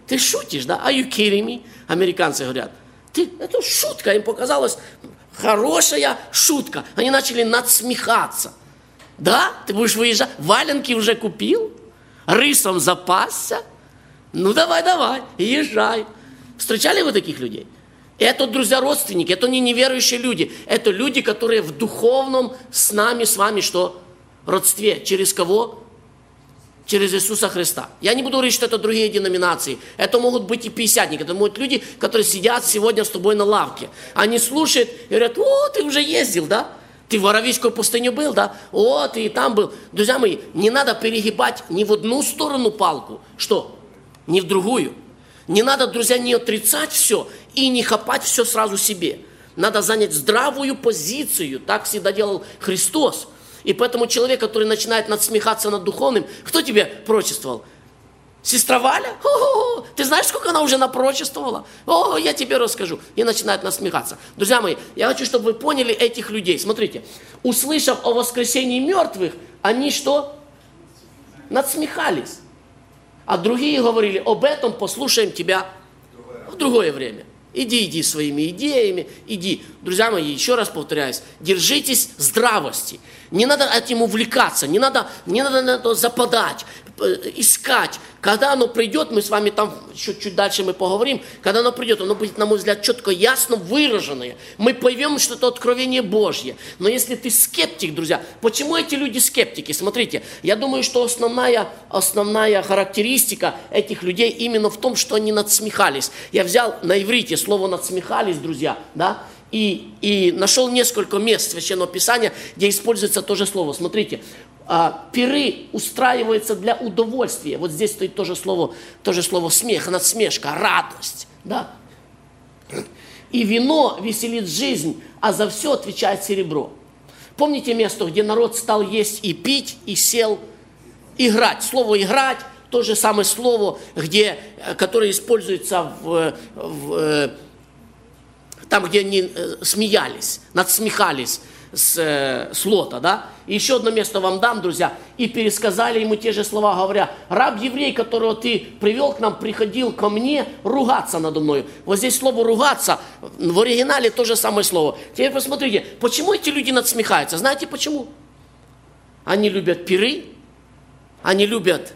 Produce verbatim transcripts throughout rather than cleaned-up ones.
Ты шутишь, да? Are you kidding me? Американцы говорят. Ты, это шутка, им показалась хорошая шутка. Они начали надсмехаться. Да? Ты будешь выезжать? Валенки уже купил? Рисом запасся? Ну, давай, давай, езжай. Встречали вы таких людей? Это, друзья, родственники, это не неверующие люди. Это люди, которые в духовном с нами, с вами, что? Родстве. Через кого? Через Иисуса Христа. Я не буду говорить, что это другие деноминации. Это могут быть и пятидесятники. Это могут люди, которые сидят сегодня с тобой на лавке. Они слушают и говорят: о, ты уже ездил, да? Ты в Аравийскую пустыню был, да? О, ты и там был. Друзья мои, не надо перегибать ни в одну сторону палку. Что? Ни в другую. Не надо, друзья, не отрицать все и не хапать все сразу себе. Надо занять здравую позицию. Так всегда делал Христос. И поэтому человек, который начинает надсмехаться над духовным, кто тебе пророчествовал? Сестра Валя? О-о-о! Ты знаешь, сколько она уже напророчествовала? О, я тебе расскажу. И начинает насмехаться. Друзья мои, я хочу, чтобы вы поняли этих людей. Смотрите, услышав о воскресении мертвых, они что? Надсмехались. А другие говорили: об этом послушаем тебя в другое время. Иди, иди своими идеями, иди. Друзья мои, еще раз повторяюсь, держитесь здравости. Не надо этим увлекаться, не надо, не надо на это западать, искать. Когда оно придет, мы с вами там чуть-чуть дальше мы поговорим, когда оно придет, оно будет, на мой взгляд, четко, ясно выраженное. Мы поймем, что это откровение Божье. Но если ты скептик, друзья, почему эти люди скептики? Смотрите, я думаю, что основная, основная характеристика этих людей именно в том, что они надсмехались. Я взял на иврите слово «надсмехались», друзья, да, и, и нашел несколько мест Священного Писания, где используется то же слово. Смотрите, пиры устраиваются для удовольствия. Вот здесь стоит тоже слово, тоже слово смех, надсмешка, радость. Да? И вино веселит жизнь, а за все отвечает серебро. Помните место, где народ стал есть и пить, и сел играть? Слово «играть» – то же самое слово, где, которое используется в, в, там, где они смеялись, надсмехались с, с Лота, да? И еще одно место вам дам, друзья. И пересказали ему те же слова, говоря: раб-еврей, которого ты привел к нам, приходил ко мне ругаться надо мною. Вот здесь слово «ругаться», в оригинале то же самое слово. Теперь посмотрите, почему эти люди надсмехаются? Знаете почему? Они любят пиры, они любят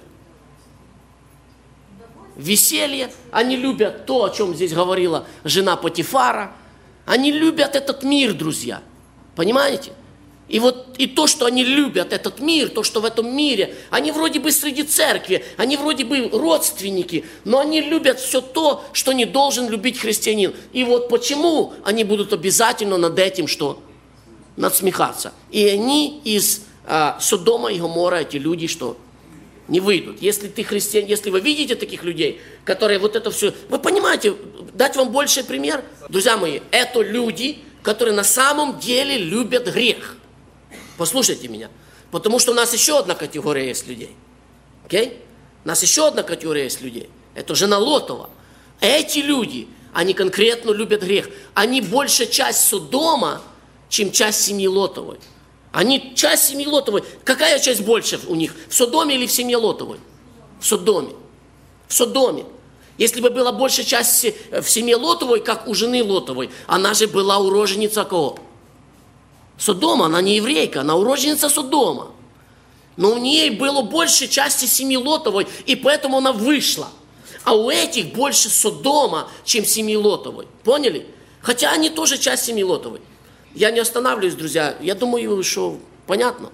веселье, они любят то, о чем здесь говорила жена Потифара. Они любят этот мир, друзья. Понимаете? И вот и то, что они любят этот мир, то, что в этом мире, они вроде бы среди церкви, они вроде бы родственники, но они любят все то, что не должен любить христианин. И вот почему они будут обязательно над этим что? Надсмехаться. И они из а, Содома и Гомора, эти люди, что? Не выйдут. Если ты христианин, если вы видите таких людей, которые вот это все... Вы понимаете, дать вам больший пример? Друзья мои, это люди, которые на самом деле любят грех. Послушайте меня. Потому что у нас еще одна категория есть людей. Окей? У нас еще одна категория есть людей. Это жена Лотова. Эти люди, они конкретно любят грех. Они больше часть Содома, чем часть семьи Лотовой. Они часть семьи Лотовой. Какая часть больше у них? В Содоме или в семье Лотовой? В Содоме. В Содоме. Если бы была большая часть в семье Лотовой, как у жены Лотовой, она же была уроженица кого? Содома, она не еврейка, она уроженица Содома. Но у нее было больше части семьи Лотовой, и поэтому она вышла. А у этих больше Содома, чем семьи Лотовой. Поняли? Хотя они тоже часть семьи Лотовой. Я не останавливаюсь, друзья. Я думаю, что понятно.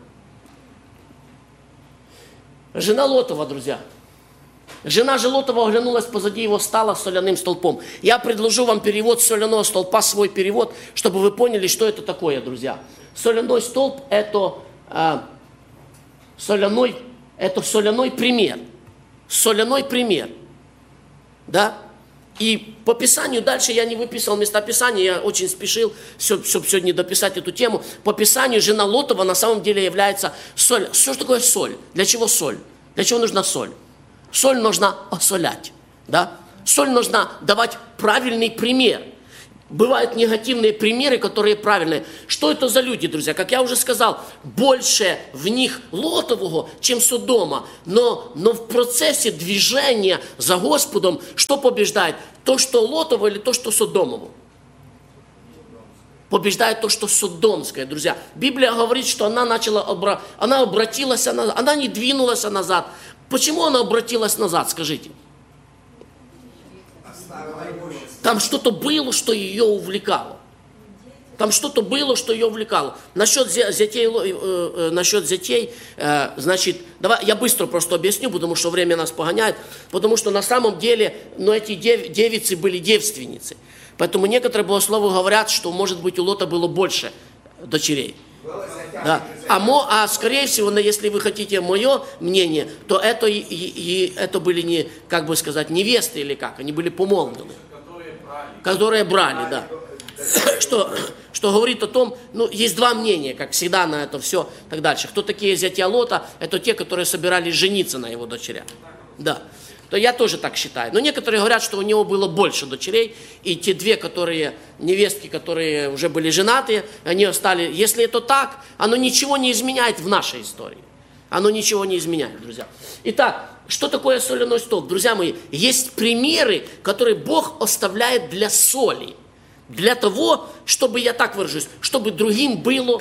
Жена Лотова, друзья. Жена же Лотова оглянулась позади его, стала соляным столпом. Я предложу вам перевод соляного столпа, свой перевод, чтобы вы поняли, что это такое, друзья. Соляной столб – это, э, соляной, это соляной пример. Соляной пример. Да? И по Писанию, дальше я не выписал места Писания, я очень спешил, чтобы сегодня дописать эту тему. По Писанию жена Лотова на самом деле является соль. Что же такое соль? Для чего соль? Для чего нужна соль? Соль нужна осолять. Да? Соль нужна давать правильный пример. Бывают негативные примеры, которые правильные. Что это за люди, друзья? Как я уже сказал, больше в них Лотового, чем Содома. Но, но в процессе движения за Господом что побеждает? То, что Лотово или то, что Содомово? Побеждает то, что Содомское, друзья. Библия говорит, что она начала, обра... она обратилась назад, она не двинулась назад. Почему она обратилась назад, скажите? Там что-то было, что ее увлекало. Там что-то было, что ее увлекало. Насчет зятей, э, насчет зятей э, значит, давай я быстро просто объясню, потому что время нас погоняет. Потому что на самом деле, ну, эти дев, девицы были девственницы. Поэтому некоторые богословы говорят, что, может быть, у Лота было больше дочерей. Да. А, мо, а скорее всего, если вы хотите мое мнение, то это, и, и, это были не, как бы сказать, невесты или как, они были помолвлены. Которые брали, да. Что, что говорит о том, ну, есть два мнения, как всегда на это все, и так дальше. Кто такие зятья Лота? Это те, которые собирались жениться на его дочерях. Да. То я тоже так считаю. Но некоторые говорят, что у него было больше дочерей, и те две, которые, невестки, которые уже были женаты, они остались. Если это так, оно ничего не изменяет в нашей истории. Оно ничего не изменяет, друзья. Итак, что такое соляной столб? Друзья мои, есть примеры, которые Бог оставляет для соли. Для того, чтобы, я так выражусь, чтобы другим было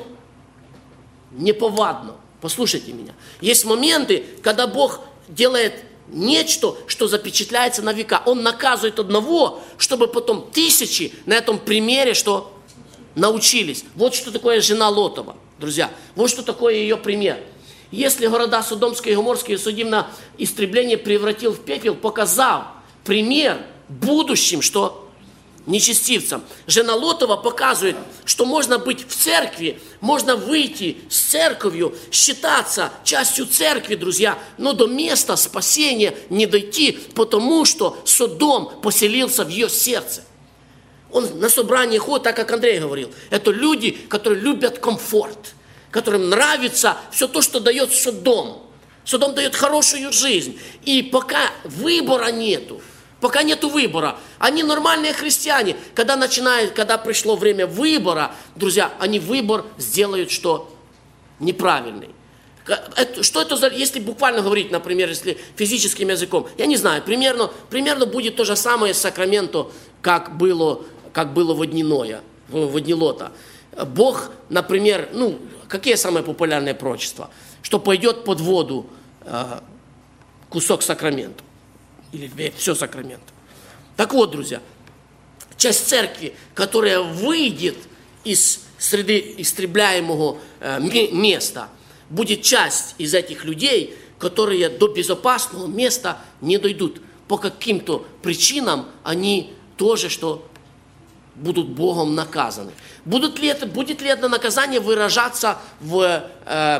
неповадно. Послушайте меня. Есть моменты, когда Бог делает нечто, что запечатляется на века. Он наказывает одного, чтобы потом тысячи на этом примере что научились. Вот что такое жена Лотова, друзья. Вот что такое ее пример. Если города Содомские и Гоморские судим на истребление превратил в пепел, показав пример будущим, что нечестивцам. Жена Лотова показывает, что можно быть в церкви, можно выйти с церковью, считаться частью церкви, друзья, но до места спасения не дойти, потому что Содом поселился в ее сердце. Он на собрание ходит, так как Андрей говорил. Это люди, которые любят комфорт, которым нравится все то, что дает Содом. Содом дает хорошую жизнь. И пока выбора нету, пока нету выбора, они нормальные христиане. Когда начинает, когда пришло время выбора, друзья, они выбор сделают, что неправильный. Это, что это за, если буквально говорить, например, если физическим языком, я не знаю, примерно, примерно будет то же самое с Сакраменто, как было, как было в дни Ноя, в, в дни Лота. Бог, например, ну, какие самые популярные пророчества? Что пойдет под воду э, кусок Сакрамента. Или все Сакраменто. Так вот, друзья, часть церкви, которая выйдет из среды истребляемого э, места, будет часть из этих людей, которые до безопасного места не дойдут. По каким-то причинам они тоже что будут Богом наказаны. Будут ли это, будет ли это наказание выражаться в, э,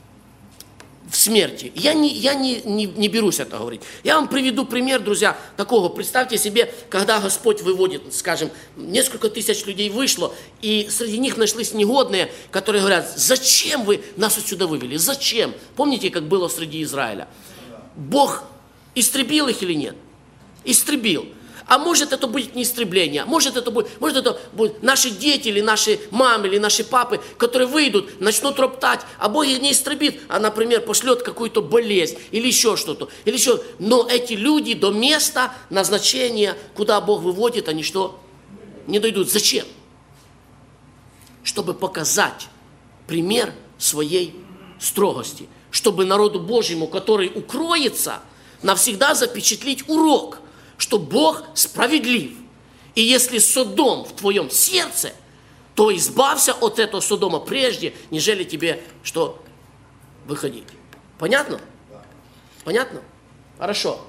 в смерти? Я, не, я не, не, не берусь это говорить. Я вам приведу пример, друзья, такого. Представьте себе, когда Господь выводит, скажем, несколько тысяч людей вышло, и среди них нашлись негодные, которые говорят: зачем вы нас отсюда вывели? Зачем? Помните, как было среди Израиля? Бог истребил их или нет? Истребил. А может это будет не истребление, может это будет, может это будут наши дети или наши мамы или наши папы, которые выйдут, начнут роптать, а Бог их не истребит, а, например, пошлет какую-то болезнь или еще что-то. Или еще. Но эти люди до места назначения, куда Бог выводит, они что? Не дойдут. Зачем? Чтобы показать пример своей строгости. Чтобы народу Божьему, который укроется, навсегда запечатлить урок, что Бог справедлив. И если Содом в твоем сердце, то избавься от этого Содома прежде, нежели тебе что выходить. Понятно? Понятно? Хорошо.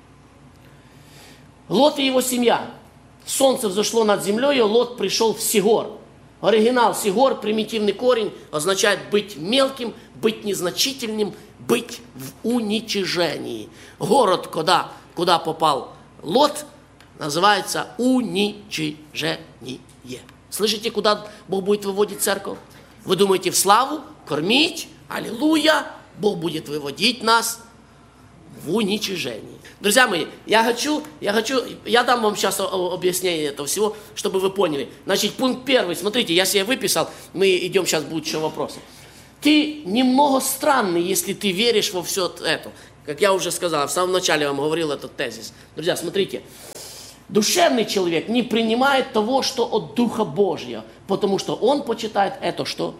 Лот и его семья. Солнце взошло над землей, и Лот пришел в Сигор. Оригинал Сигор, примитивный корень, означает быть мелким, быть незначительным, быть в уничижении. Город, куда, куда попал Лот, называется уничижение. Слышите, куда Бог будет выводить церковь? Вы думаете, в славу? Кормить? Аллилуйя! Бог будет выводить нас в уничижении. Друзья мои, я хочу, я хочу, я дам вам сейчас объяснение этого всего, чтобы вы поняли. Значит, пункт первый, смотрите, я себе выписал, мы идем, сейчас будут еще вопросы. Ты немного странный, если ты веришь во все это. Как я уже сказал, в самом начале вам говорил этот тезис. Друзья, смотрите. Душевный человек не принимает того, что от Духа Божьего, потому что он почитает это что?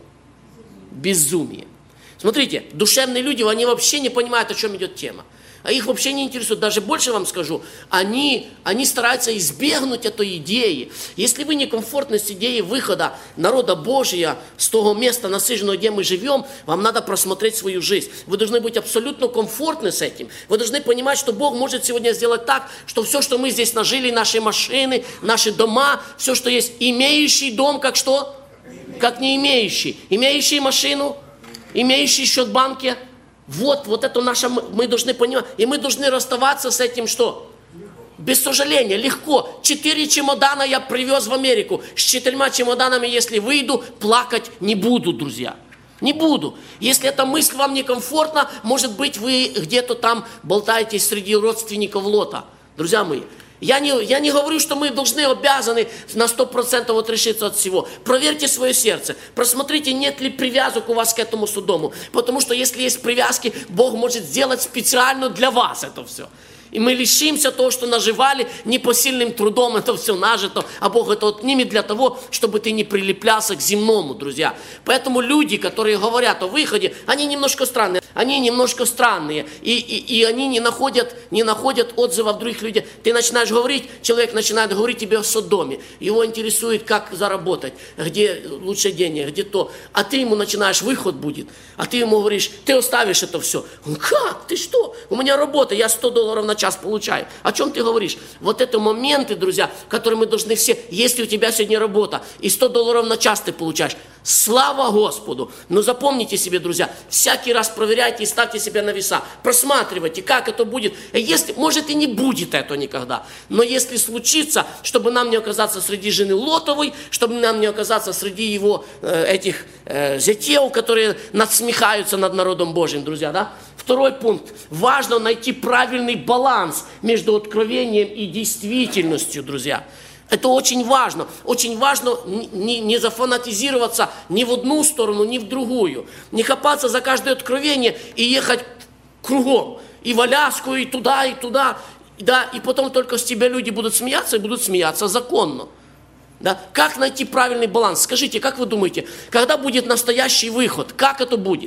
Безумие. Смотрите, душевные люди, они вообще не понимают, о чем идет тема. А их вообще не интересует. Даже больше вам скажу, они, они стараются избегнуть этой идеи. Если вы некомфортны с идеей выхода народа Божия с того места насыщенного, где мы живем, вам надо просмотреть свою жизнь. Вы должны быть абсолютно комфортны с этим. Вы должны понимать, что Бог может сегодня сделать так, что все, что мы здесь нажили, наши машины, наши дома, все, что есть, имеющий дом, как что? Как не имеющий. Имеющий машину, имеющий счет в банке. Вот, вот это наше, мы должны понимать, и мы должны расставаться с этим, что? Без сожаления, легко. Четыре чемодана я привез в Америку. С четырьмя чемоданами, если выйду, плакать не буду, друзья. Не буду. Если эта мысль вам некомфортна, может быть, вы где-то там болтаетесь среди родственников Лота. Друзья мои, я не, я не говорю, что мы должны, обязаны на сто процентов отрешиться от всего. Проверьте свое сердце. Просмотрите, нет ли привязок у вас к этому судому. Потому что если есть привязки, Бог может сделать специально для вас это все. И мы лишимся того, что наживали непосильным трудом, это все нажито, а Бог это отнимет для того, чтобы ты не прилеплялся к земному, друзья. Поэтому люди, которые говорят о выходе, они немножко странные. Они немножко странные, и, и, и они не находят, не находят отзывов других людей. Ты начинаешь говорить, человек начинает говорить тебе о Содоме. Его интересует, как заработать, где лучше денег, где то. А ты ему начинаешь, выход будет, а ты ему говоришь, ты оставишь это все. Он, как? Ты что? У меня работа, я сто долларов на час получаю. О чем ты говоришь? Вот это моменты, друзья, которые мы должны все, если у тебя сегодня работа, и сто долларов на час ты получаешь, слава Господу. Но запомните себе, друзья, всякий раз проверяйте и ставьте себя на веса. Просматривайте, как это будет. Если, может и не будет это никогда. Но если случится, чтобы нам не оказаться среди жены Лотовой, чтобы нам не оказаться среди его э, этих э, зятей, которые надсмехаются над народом Божьим, друзья, да? Второй пункт. Важно найти правильный баланс между откровением и действительностью, друзья. Это очень важно. Очень важно не, не зафанатизироваться ни в одну сторону, ни в другую. Не хапаться за каждое откровение и ехать кругом. И в Аляску, и туда, и туда. Да, и потом только с тебя люди будут смеяться, и будут смеяться законно. Да? Как найти правильный баланс? Скажите, как вы думаете, когда будет настоящий выход? Как это будет?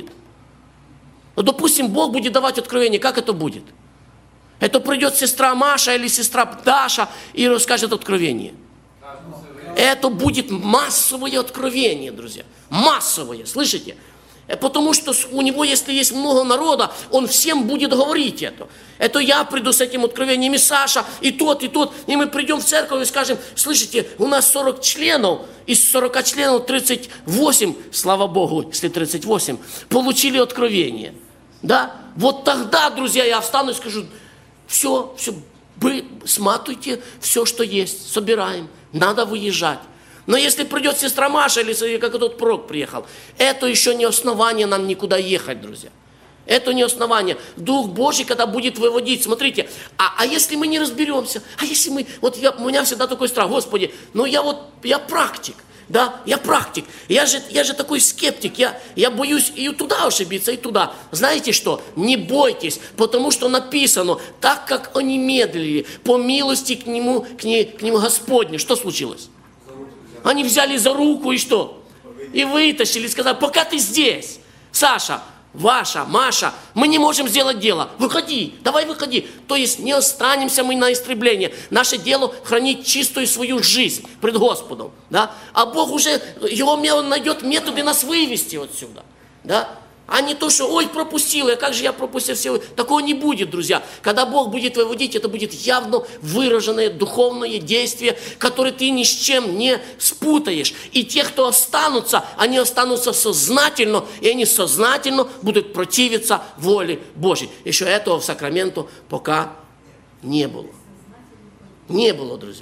Ну, допустим, Бог будет давать откровение. Как это будет? Это придет сестра Маша или сестра Даша и расскажет откровение. Это будет массовое откровение, друзья. Массовое, слышите? Потому что у него, если есть много народа, он всем будет говорить это. Это я приду с этим откровением, и Саша, и тот, и тот. И мы придем в церковь и скажем, слышите, у нас сорок членов, из сорока членов тридцать восемь, слава Богу, если тридцать восемь, получили откровение. Да? Вот тогда, друзья, я встану и скажу, все, все, вы сматывайте все, что есть, собираем, надо выезжать. Но если придет сестра Маша, или как этот пророк приехал, это еще не основание нам никуда ехать, друзья. Это не основание. Дух Божий, когда будет выводить, смотрите, а, а если мы не разберемся, а если мы, вот я, у меня всегда такой страх, Господи, ну я вот, я практик. Да, я практик, я же, я же такой скептик, я, я боюсь и туда ошибиться, и туда. Знаете что? Не бойтесь, потому что написано, так как они медлили, по милости к нему, к, не, к нему Господню. Что случилось? Они взяли за руку и что? И вытащили, сказали, пока ты здесь, Саша, Ваша, Маша, мы не можем сделать дело. Выходи, давай выходи. То есть не останемся мы на истребление. Наше дело хранить чистую свою жизнь пред Господом. Да? А Бог уже, его, он найдет методы нас вывести отсюда. Да? А не то, что, ой, пропустил я, как же я пропустил все. Такого не будет, друзья. Когда Бог будет выводить, это будет явно выраженное духовное действие, которое ты ни с чем не спутаешь. И те, кто останутся, они останутся сознательно, и они сознательно будут противиться воле Божьей. Еще этого в Сакраменто пока не было. Не было, друзья.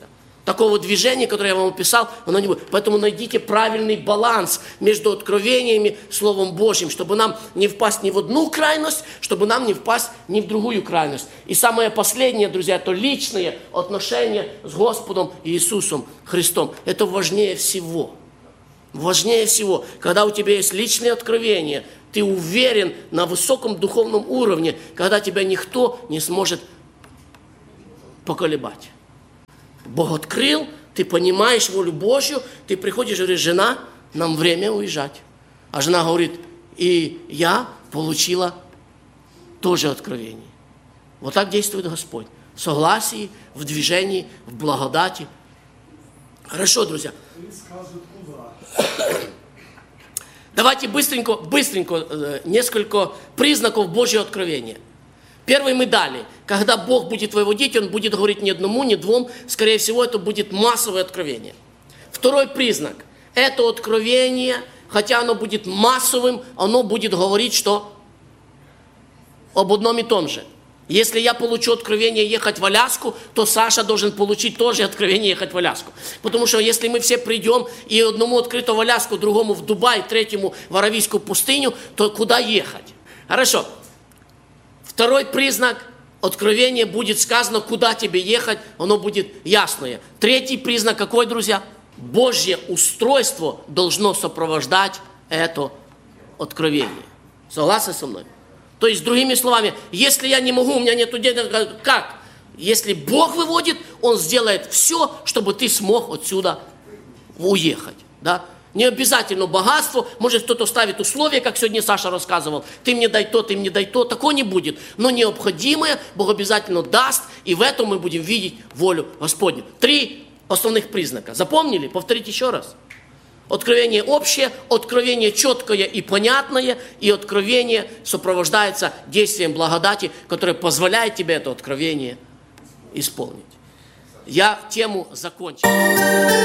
Такого движения, которое я вам описал, оно не будет. Поэтому найдите правильный баланс между откровениями, Словом Божьим, чтобы нам не впасть ни в одну крайность, чтобы нам не впасть ни в другую крайность. И самое последнее, друзья, это личные отношения с Господом Иисусом Христом. Это важнее всего. Важнее всего, когда у тебя есть личные откровения, ты уверен на высоком духовном уровне, когда тебя никто не сможет поколебать. Бог открыл, ты понимаешь волю Божью, ты приходишь и говоришь: жена, нам время уезжать. А жена говорит: и я получила тоже откровение. Вот так действует Господь. В согласии, в движении, в благодати. Хорошо, друзья. Давайте быстренько, быстренько несколько признаков Божьего откровения. Первый мы дали. Когда Бог будет выводить, Он будет говорить не одному, не двум. Скорее всего, это будет массовое откровение. Второй признак. Это откровение, хотя оно будет массовым, оно будет говорить, что об одном и том же. Если я получу откровение ехать в Аляску, то Саша должен получить тоже откровение ехать в Аляску. Потому что если мы все придем и одному открыто в Аляску, другому в Дубай, третьему в Аравийскую пустыню, то куда ехать? Хорошо. Второй признак откровения будет сказано, куда тебе ехать, оно будет ясное. Третий признак какой, друзья? Божье устройство должно сопровождать это откровение. Согласны со мной? То есть, другими словами, если я не могу, у меня нет денег, как? Если Бог выводит, Он сделает все, чтобы ты смог отсюда уехать. Да? Не обязательно богатство, может кто-то ставит условия, как сегодня Саша рассказывал, ты мне дай то, ты мне дай то, такого не будет. Но необходимое Бог обязательно даст, и в этом мы будем видеть волю Господню. Три основных признака. Запомнили? Повторите еще раз. Откровение общее, откровение четкое и понятное, и откровение сопровождается действием благодати, которое позволяет тебе это откровение исполнить. Я тему закончил.